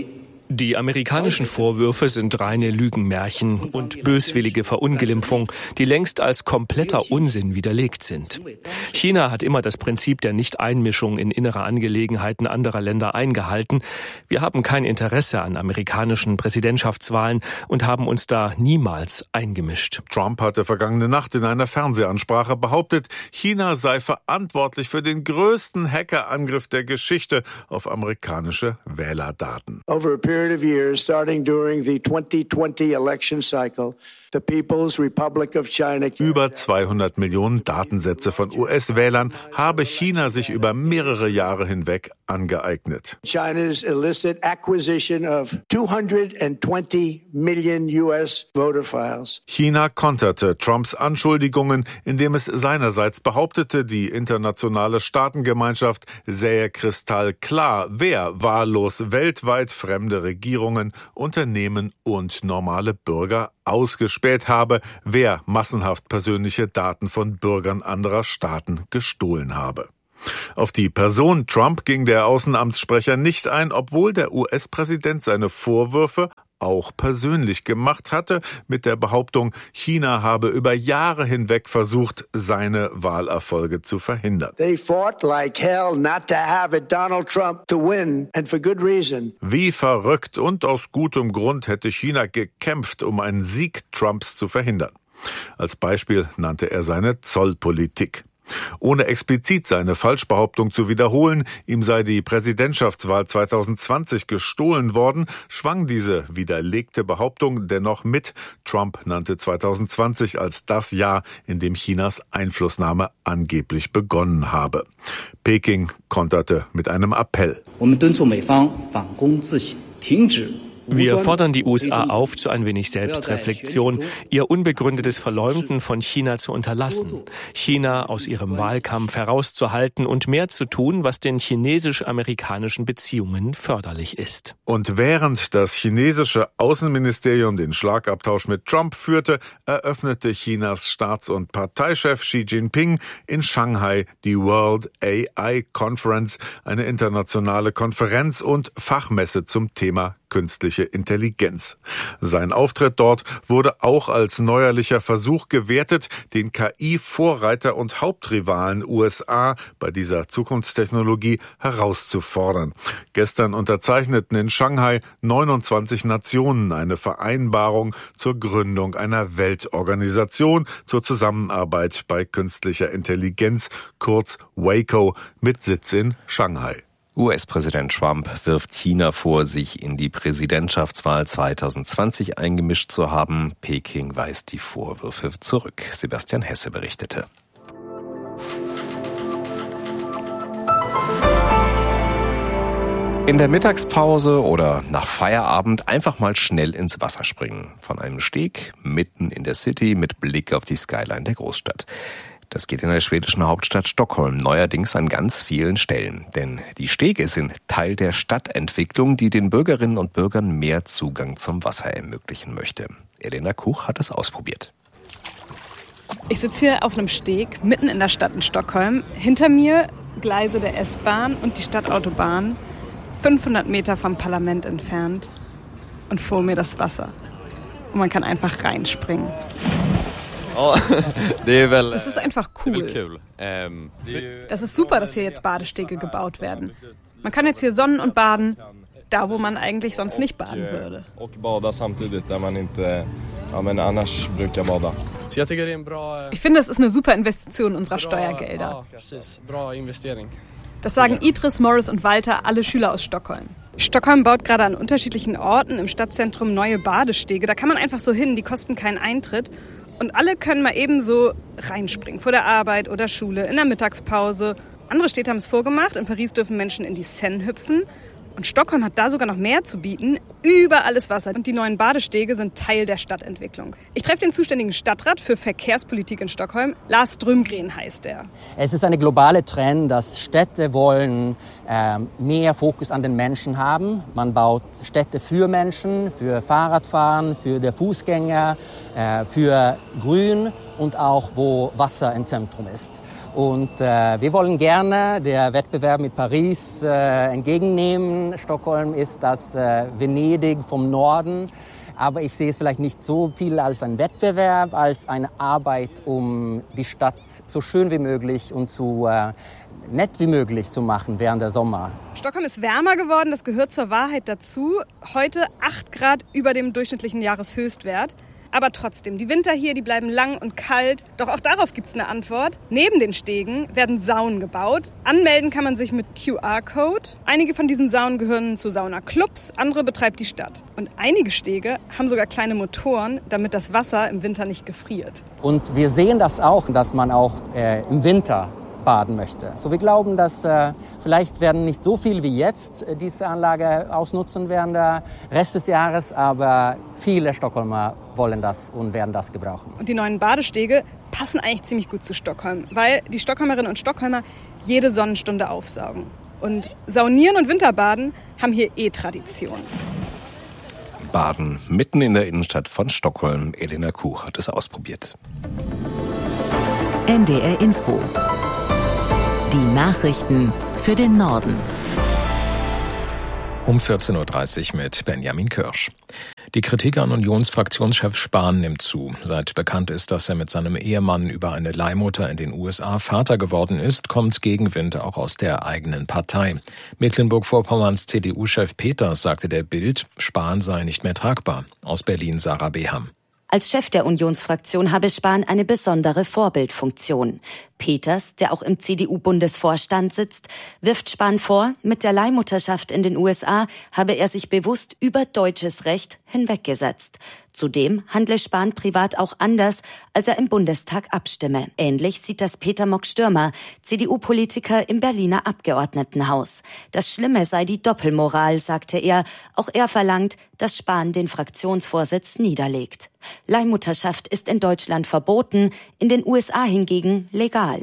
Die amerikanischen Vorwürfe sind reine Lügenmärchen und böswillige Verunglimpfung, die längst als kompletter Unsinn widerlegt sind. China hat immer das Prinzip der Nichteinmischung in innere Angelegenheiten anderer Länder eingehalten. Wir haben kein Interesse an amerikanischen Präsidentschaftswahlen und haben uns da niemals eingemischt. Trump hatte vergangene Nacht in einer Fernsehansprache behauptet, China sei verantwortlich für den größten Hackerangriff der Geschichte auf amerikanische Wählerdaten. Over a period of years, starting during the 2020 election cycle, the People's Republic of China. Über 200 Millionen Datensätze von US-Wählern habe China sich über mehrere Jahre hinweg angeeignet. China's illicit acquisition of 220 million US voter files. China konterte Trumps Anschuldigungen, indem es seinerseits behauptete, die internationale Staatengemeinschaft sähe kristallklar, wer wahllos weltweit fremde Regierungen, Unternehmen und normale Bürger ausgespäht habe, wer massenhaft persönliche Daten von Bürgern anderer Staaten gestohlen habe. Auf die Person Trump ging der Außenamtssprecher nicht ein, obwohl der US-Präsident seine Vorwürfe auch persönlich gemacht hatte, mit der Behauptung, China habe über Jahre hinweg versucht, seine Wahlerfolge zu verhindern. They fought like hell not to have it Donald Trump to win, and for good reason. Wie verrückt und aus gutem Grund hätte China gekämpft, um einen Sieg Trumps zu verhindern. Als Beispiel nannte er seine Zollpolitik. Ohne explizit seine Falschbehauptung zu wiederholen, ihm sei die Präsidentschaftswahl 2020 gestohlen worden, schwang diese widerlegte Behauptung dennoch mit. Trump nannte 2020 als das Jahr, in dem Chinas Einflussnahme angeblich begonnen habe. Peking konterte mit einem Appell. Wir fordern die USA auf zu ein wenig Selbstreflexion, ihr unbegründetes Verleumden von China zu unterlassen, China aus ihrem Wahlkampf herauszuhalten und mehr zu tun, was den chinesisch-amerikanischen Beziehungen förderlich ist. Und während das chinesische Außenministerium den Schlagabtausch mit Trump führte, eröffnete Chinas Staats- und Parteichef Xi Jinping in Shanghai die World AI Conference, eine internationale Konferenz und Fachmesse zum Thema künstliche Intelligenz. Sein Auftritt dort wurde auch als neuerlicher Versuch gewertet, den KI-Vorreiter und Hauptrivalen USA bei dieser Zukunftstechnologie herauszufordern. Gestern unterzeichneten in Shanghai 29 Nationen eine Vereinbarung zur Gründung einer Weltorganisation zur Zusammenarbeit bei künstlicher Intelligenz, kurz WACO, mit Sitz in Shanghai. US-Präsident Trump wirft China vor, sich in die Präsidentschaftswahl 2020 eingemischt zu haben. Peking weist die Vorwürfe zurück. Sebastian Hesse berichtete. In der Mittagspause oder nach Feierabend einfach mal schnell ins Wasser springen. Von einem Steg mitten in der City mit Blick auf die Skyline der Großstadt. Das geht in der schwedischen Hauptstadt Stockholm neuerdings an ganz vielen Stellen. Denn die Stege sind Teil der Stadtentwicklung, die den Bürgerinnen und Bürgern mehr Zugang zum Wasser ermöglichen möchte. Elena Kuch hat es ausprobiert. Ich sitze hier auf einem Steg mitten in der Stadt in Stockholm. Hinter mir Gleise der S-Bahn und die Stadtautobahn, 500 Meter vom Parlament entfernt. Und vor mir das Wasser. Und man kann einfach reinspringen. Das ist einfach cool. Das ist super, dass hier jetzt Badestege gebaut werden. Man kann jetzt hier sonnen und baden, da wo man eigentlich sonst nicht baden würde. Ich finde, es ist eine super Investition unserer Steuergelder. Das sagen Idris, Morris und Walter, alle Schüler aus Stockholm. Stockholm baut gerade an unterschiedlichen Orten im Stadtzentrum neue Badestege. Da kann man einfach so hin, die kosten keinen Eintritt. Und alle können mal eben so reinspringen, vor der Arbeit oder Schule, in der Mittagspause. Andere Städte haben es vorgemacht. In Paris dürfen Menschen in die Seine hüpfen. Und Stockholm hat da sogar noch mehr zu bieten. Überall ist Wasser. Und die neuen Badestege sind Teil der Stadtentwicklung. Ich treffe den zuständigen Stadtrat für Verkehrspolitik in Stockholm. Lars Strömgren heißt er. Es ist eine globale Trend, dass Städte wollen mehr Fokus an den Menschen haben. Man baut Städte für Menschen, für Fahrradfahren, für den Fußgänger, für Grün und auch wo Wasser im Zentrum ist. Und wir wollen gerne den Wettbewerb mit Paris entgegennehmen. Stockholm ist das Venedig Venedig vom Norden. Aber ich sehe es vielleicht nicht so viel als ein Wettbewerb, als eine Arbeit, um die Stadt so schön wie möglich und so nett wie möglich zu machen während der Sommer. Stockholm ist wärmer geworden, das gehört zur Wahrheit dazu. Heute 8 Grad über dem durchschnittlichen Jahreshöchstwert. Aber trotzdem, die Winter hier, die bleiben lang und kalt. Doch auch darauf gibt es eine Antwort. Neben den Stegen werden Saunen gebaut. Anmelden kann man sich mit QR-Code. Einige von diesen Saunen gehören zu Saunaclubs, andere betreibt die Stadt. Und einige Stege haben sogar kleine Motoren, damit das Wasser im Winter nicht gefriert. Und wir sehen das auch, dass man auch im Winter baden möchte. So, wir glauben, dass vielleicht werden nicht so viel wie jetzt diese Anlage ausnutzen während der Rest des Jahres, aber viele Stockholmer wollen das und werden das gebrauchen. Und die neuen Badestege passen eigentlich ziemlich gut zu Stockholm, weil die Stockholmerinnen und Stockholmer jede Sonnenstunde aufsaugen. Und Saunieren und Winterbaden haben hier Tradition. Baden mitten in der Innenstadt von Stockholm. Elena Kuch hat es ausprobiert. NDR Info. Die Nachrichten für den Norden. Um 14.30 Uhr mit Benjamin Kirsch. Die Kritik an Unionsfraktionschef Spahn nimmt zu. Seit bekannt ist, dass er mit seinem Ehemann über eine Leihmutter in den USA Vater geworden ist, kommt Gegenwind auch aus der eigenen Partei. Mecklenburg-Vorpommerns CDU-Chef Peters sagte der Bild, Spahn sei nicht mehr tragbar. Aus Berlin Sarah Beham. Als Chef der Unionsfraktion habe Spahn eine besondere Vorbildfunktion. Peters, der auch im CDU-Bundesvorstand sitzt, wirft Spahn vor, mit der Leihmutterschaft in den USA habe er sich bewusst über deutsches Recht hinweggesetzt. Zudem handle Spahn privat auch anders, als er im Bundestag abstimme. Ähnlich sieht das Peter Mock-Stürmer, CDU-Politiker im Berliner Abgeordnetenhaus. Das Schlimme sei die Doppelmoral, sagte er. Auch er verlangt, dass Spahn den Fraktionsvorsitz niederlegt. Leihmutterschaft ist in Deutschland verboten, in den USA hingegen legal.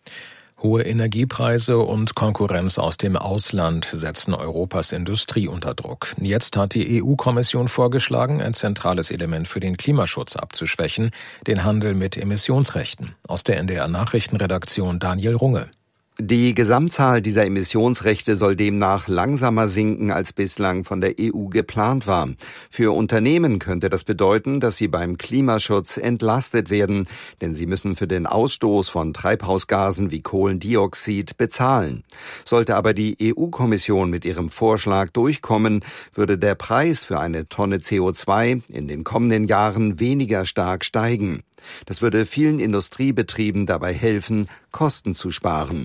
Hohe Energiepreise und Konkurrenz aus dem Ausland setzen Europas Industrie unter Druck. Jetzt hat die EU-Kommission vorgeschlagen, ein zentrales Element für den Klimaschutz abzuschwächen, den Handel mit Emissionsrechten. Aus der NDR-Nachrichtenredaktion Daniel Runge. Die Gesamtzahl dieser Emissionsrechte soll demnach langsamer sinken, als bislang von der EU geplant war. Für Unternehmen könnte das bedeuten, dass sie beim Klimaschutz entlastet werden, denn sie müssen für den Ausstoß von Treibhausgasen wie Kohlendioxid bezahlen. Sollte aber die EU-Kommission mit ihrem Vorschlag durchkommen, würde der Preis für eine Tonne CO2 in den kommenden Jahren weniger stark steigen. Das würde vielen Industriebetrieben dabei helfen, Kosten zu sparen.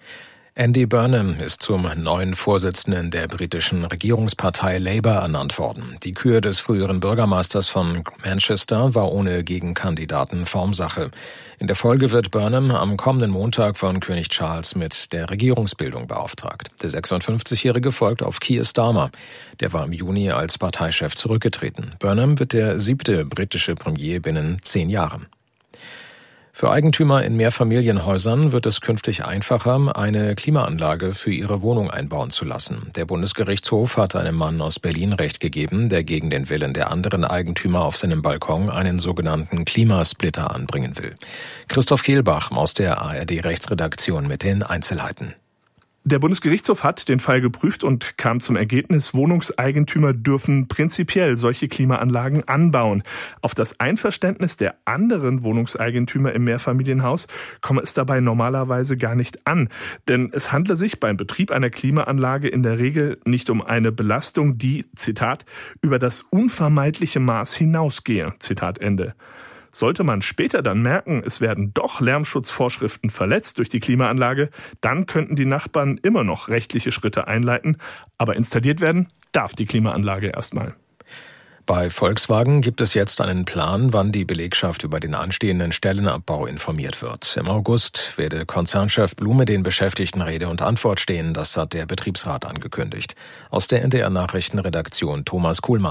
Andy Burnham ist zum neuen Vorsitzenden der britischen Regierungspartei Labour ernannt worden. Die Kür des früheren Bürgermeisters von Manchester war ohne Gegenkandidaten Formsache. In der Folge wird Burnham am kommenden Montag von König Charles mit der Regierungsbildung beauftragt. Der 56-Jährige folgt auf Keir Starmer. Der war im Juni als Parteichef zurückgetreten. Burnham wird der 7. britische Premier binnen 10 Jahren. Für Eigentümer in Mehrfamilienhäusern wird es künftig einfacher, eine Klimaanlage für ihre Wohnung einbauen zu lassen. Der Bundesgerichtshof hat einem Mann aus Berlin Recht gegeben, der gegen den Willen der anderen Eigentümer auf seinem Balkon einen sogenannten Klimasplitter anbringen will. Christoph Kehlbach aus der ARD-Rechtsredaktion mit den Einzelheiten. Der Bundesgerichtshof hat den Fall geprüft und kam zum Ergebnis, Wohnungseigentümer dürfen prinzipiell solche Klimaanlagen anbauen. Auf das Einverständnis der anderen Wohnungseigentümer im Mehrfamilienhaus komme es dabei normalerweise gar nicht an. Denn es handle sich beim Betrieb einer Klimaanlage in der Regel nicht um eine Belastung, die, Zitat, über das unvermeidliche Maß hinausgehe, Zitat Ende. Sollte man später dann merken, es werden doch Lärmschutzvorschriften verletzt durch die Klimaanlage, dann könnten die Nachbarn immer noch rechtliche Schritte einleiten, aber installiert werden darf die Klimaanlage erstmal. Bei Volkswagen gibt es jetzt einen Plan, wann die Belegschaft über den anstehenden Stellenabbau informiert wird. Im August werde Konzernchef Blume den Beschäftigten Rede und Antwort stehen, das hat der Betriebsrat angekündigt. Aus der NDR-Nachrichtenredaktion Thomas Kuhlmann.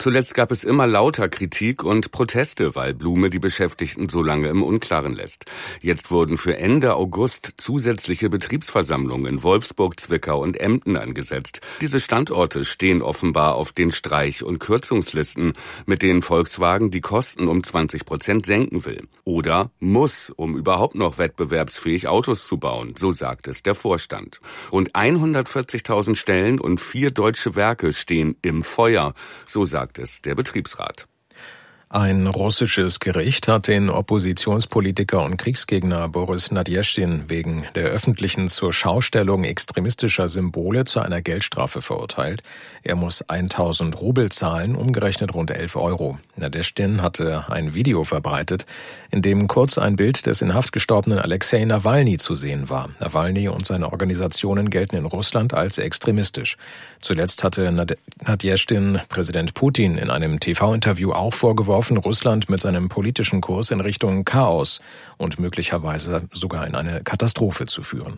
Zuletzt gab es immer lauter Kritik und Proteste, weil Blume die Beschäftigten so lange im Unklaren lässt. Jetzt wurden für Ende August zusätzliche Betriebsversammlungen in Wolfsburg, Zwickau und Emden angesetzt. Diese Standorte stehen offenbar auf den Streich- und Kürzungslisten, mit denen Volkswagen die Kosten um 20% senken will. Oder muss, um überhaupt noch wettbewerbsfähig Autos zu bauen, so sagt es der Vorstand. Rund 140.000 Stellen und 4 deutsche Werke stehen im Feuer, so sagt es der Betriebsrat. Ein russisches Gericht hat den Oppositionspolitiker und Kriegsgegner Boris Nadjeschtin wegen der öffentlichen Zurschaustellung extremistischer Symbole zu einer Geldstrafe verurteilt. Er muss 1.000 Rubel zahlen, umgerechnet rund 11 Euro. Nadjeschtin hatte ein Video verbreitet, in dem kurz ein Bild des in Haft gestorbenen Alexei Nawalny zu sehen war. Nawalny und seine Organisationen gelten in Russland als extremistisch. Zuletzt hatte Nadjeschtin Präsident Putin in einem TV-Interview auch vorgeworfen, Russland mit seinem politischen Kurs in Richtung Chaos und möglicherweise sogar in eine Katastrophe zu führen.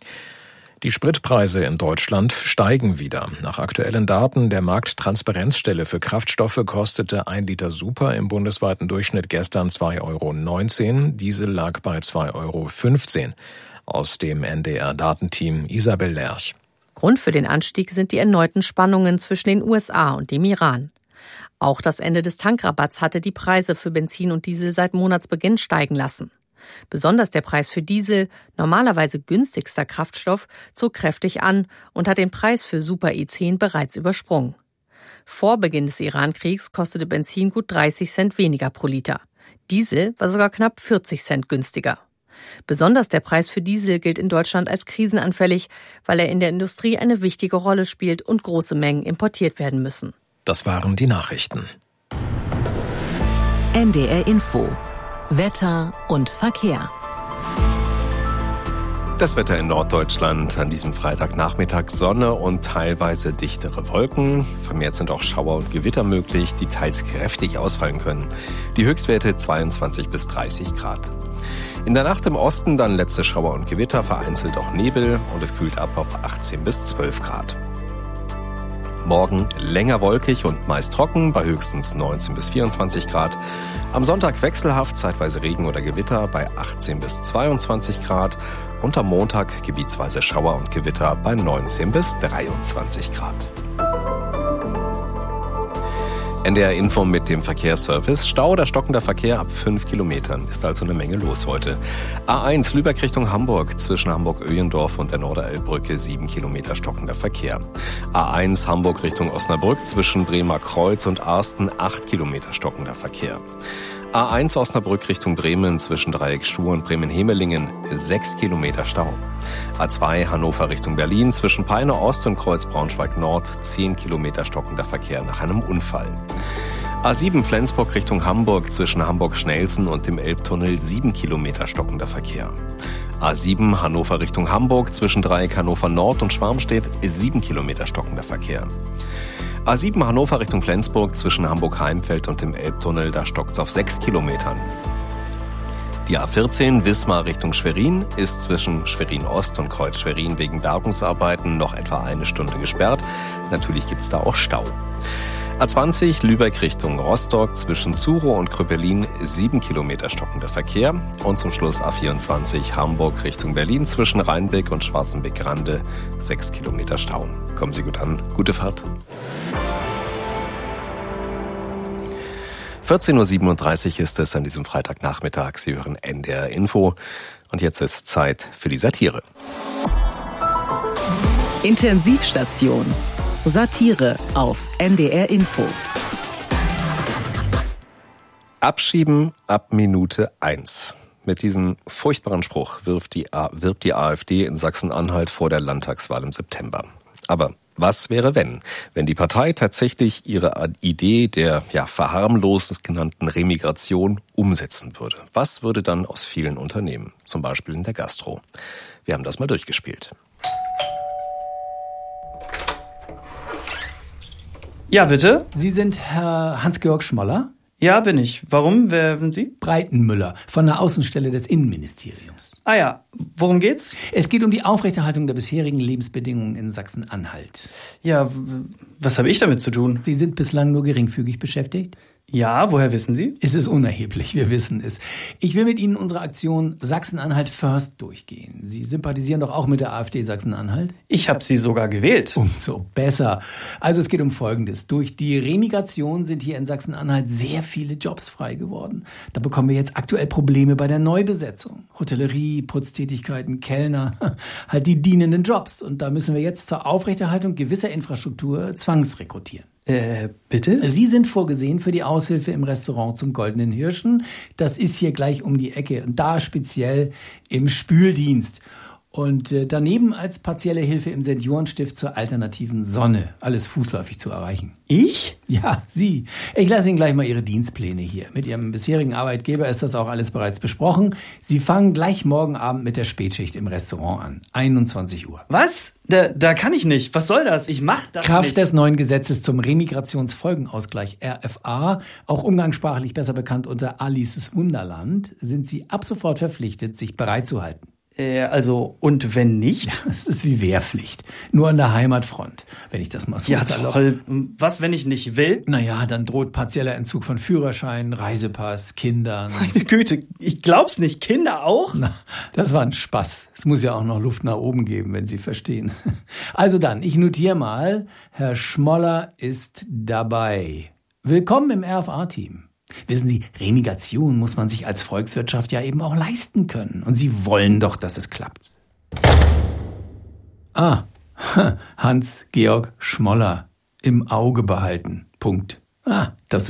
Die Spritpreise in Deutschland steigen wieder. Nach aktuellen Daten der Markttransparenzstelle für Kraftstoffe kostete 1 Liter Super im bundesweiten Durchschnitt gestern 2,19 €. Diesel lag bei 2,15 €. Aus dem NDR-Datenteam Isabel Lerch. Grund für den Anstieg sind die erneuten Spannungen zwischen den USA und dem Iran. Auch das Ende des Tankrabatts hatte die Preise für Benzin und Diesel seit Monatsbeginn steigen lassen. Besonders der Preis für Diesel, normalerweise günstigster Kraftstoff, zog kräftig an und hat den Preis für Super E10 bereits übersprungen. Vor Beginn des Iran-Kriegs kostete Benzin gut 30 Cent weniger pro Liter. Diesel war sogar knapp 40 Cent günstiger. Besonders der Preis für Diesel gilt in Deutschland als krisenanfällig, weil er in der Industrie eine wichtige Rolle spielt und große Mengen importiert werden müssen. Das waren die Nachrichten. NDR Info. Wetter und Verkehr. Das Wetter in Norddeutschland an diesem Freitagnachmittag: Sonne und teilweise dichtere Wolken. Vermehrt sind auch Schauer und Gewitter möglich, die teils kräftig ausfallen können. Die Höchstwerte 22 bis 30 Grad. In der Nacht im Osten dann letzte Schauer und Gewitter, vereinzelt auch Nebel, und es kühlt ab auf 18 bis 12 Grad. Morgen länger wolkig und meist trocken bei höchstens 19 bis 24 Grad. Am Sonntag wechselhaft, zeitweise Regen oder Gewitter bei 18 bis 22 Grad. Und am Montag gebietsweise Schauer und Gewitter bei 19 bis 23 Grad. NDR Info mit dem Verkehrsservice. Stau oder stockender Verkehr ab 5 Kilometern. Ist also eine Menge los heute. A1 Lübeck Richtung Hamburg. Zwischen Hamburg-Öhlendorf und der Norderelbbrücke 7 Kilometer stockender Verkehr. A1 Hamburg Richtung Osnabrück. Zwischen Bremer Kreuz und Arsten 8 Kilometer stockender Verkehr. A1 Osnabrück Richtung Bremen zwischen Dreieck Stuhr und Bremen-Hemelingen 6 Kilometer Stau. A2 Hannover Richtung Berlin zwischen Peine Ost und Kreuz Braunschweig Nord 10 Kilometer stockender Verkehr nach einem Unfall. A7 Flensburg Richtung Hamburg zwischen Hamburg-Schnelsen und dem Elbtunnel 7 Kilometer stockender Verkehr. A7 Hannover Richtung Hamburg zwischen Dreieck Hannover Nord und Schwarmstedt 7 Kilometer stockender Verkehr. A7 Hannover Richtung Flensburg zwischen Hamburg-Heimfeld und dem Elbtunnel, da stockt's auf 6 Kilometern. Die A14 Wismar Richtung Schwerin ist zwischen Schwerin-Ost und Kreuz Schwerin wegen Bergungsarbeiten noch etwa 1 Stunde gesperrt. Natürlich gibt's da auch Stau. A20 Lübeck Richtung Rostock zwischen Zuro und Kröpelin 7 Kilometer stockender Verkehr. Und zum Schluss A24 Hamburg Richtung Berlin zwischen Rheinbeck und Schwarzenbeck-Grande 6 Kilometer Stau. Kommen Sie gut an. Gute Fahrt. 14.37 Uhr ist es an diesem Freitagnachmittag. Sie hören NDR Info. Und jetzt ist Zeit für die Satire. Intensivstation. Satire auf NDR Info. Abschieben ab Minute 1. Mit diesem furchtbaren Spruch wirbt die AfD in Sachsen-Anhalt vor der Landtagswahl im September. Aber was wäre, wenn die Partei tatsächlich ihre Idee der verharmlost genannten Remigration umsetzen würde? Was würde dann aus vielen Unternehmen, zum Beispiel in der Gastro? Wir haben das mal durchgespielt. Ja, bitte. Sie sind Herr Hans-Georg Schmoller? Ja, bin ich. Warum? Wer sind Sie? Breitenmüller von der Außenstelle des Innenministeriums. Ah ja, worum geht's? Es geht um die Aufrechterhaltung der bisherigen Lebensbedingungen in Sachsen-Anhalt. Ja, was habe ich damit zu tun? Sie sind bislang nur geringfügig beschäftigt? Ja, woher wissen Sie? Es ist unerheblich, wir wissen es. Ich will mit Ihnen unsere Aktion Sachsen-Anhalt First durchgehen. Sie sympathisieren doch auch mit der AfD Sachsen-Anhalt? Ich habe Sie sogar gewählt. Umso besser. Also es geht um Folgendes. Durch die Remigration sind hier in Sachsen-Anhalt sehr viele Jobs frei geworden. Da bekommen wir jetzt aktuell Probleme bei der Neubesetzung. Hotellerie, Putztätigkeiten, Kellner, halt die dienenden Jobs. Und da müssen wir jetzt zur Aufrechterhaltung gewisser Infrastruktur zwangsrekrutieren. Bitte? Sie sind vorgesehen für die Aushilfe im Restaurant zum Goldenen Hirschen. Das ist hier gleich um die Ecke und da speziell im Spüldienst. Und daneben als partielle Hilfe im Seniorenstift zur alternativen Sonne. Alles fußläufig zu erreichen. Ich? Ja, Sie. Ich lasse Ihnen gleich mal Ihre Dienstpläne hier. Mit Ihrem bisherigen Arbeitgeber ist das auch alles bereits besprochen. Sie fangen gleich morgen Abend mit der Spätschicht im Restaurant an. 21 Uhr. Was? Da kann ich nicht. Was soll das? Ich mach das Kraft nicht. des neuen Gesetzes zum Remigrationsfolgenausgleich RFA, auch umgangssprachlich besser bekannt unter Alices Wunderland, sind Sie ab sofort verpflichtet, sich bereit zu halten. Und wenn nicht? Ja, es ist wie Wehrpflicht. Nur an der Heimatfront, wenn ich das mal so salopp. Toll. Was, wenn ich nicht will? Naja, dann droht partieller Entzug von Führerschein, Reisepass, Kindern. Meine Güte, ich glaub's nicht. Kinder auch? Na, das war ein Spaß. Es muss ja auch noch Luft nach oben geben, wenn Sie verstehen. Also dann, ich notiere mal, Herr Schmoller ist dabei. Willkommen im RFA-Team. Wissen Sie, Remigration muss man sich als Volkswirtschaft ja eben auch leisten können. Und Sie wollen doch, dass es klappt. Hans-Georg Schmoller. Im Auge behalten. Punkt. Das